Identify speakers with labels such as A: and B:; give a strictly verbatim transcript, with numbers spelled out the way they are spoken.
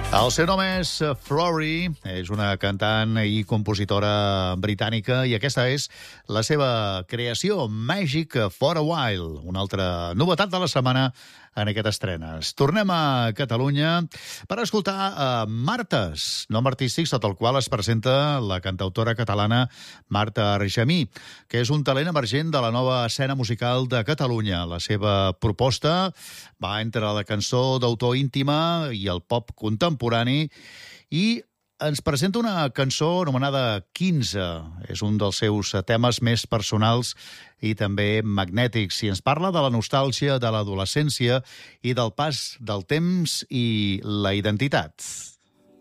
A: El seu nom és Flory, és una cantant i compositora britànica i aquesta és la seva creació, Magic for a While, una altra novetat de la setmana en aquestes estrenes. Tornem a Catalunya per escoltar uh, Martes, nom artístic sota el qual es presenta la cantautora catalana Marta Argemí, que és un talent emergent de la nova escena musical de Catalunya. La seva proposta va entre la cançó d'autor íntima i el pop contemporani i ens presenta una cançó anomenada quinze. És un dels seus temes més personals i també magnètics. I ens parla de la nostàlgia de l'adolescència i del pas del temps i la identitat.